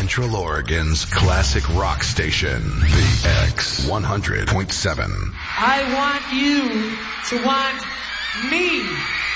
Central Oregon's classic rock station, the X100.7. I want you to want me.